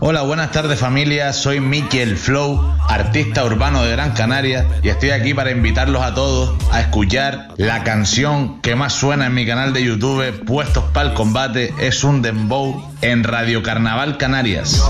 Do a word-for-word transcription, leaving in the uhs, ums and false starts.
Hola, buenas tardes familia, soy Miki el Flow, artista urbano de Gran Canaria, y estoy aquí para invitarlos a todos a escuchar la canción que más suena en mi canal de YouTube, Puestos para el Combate, es un dembow en Radio Carnaval Canarias.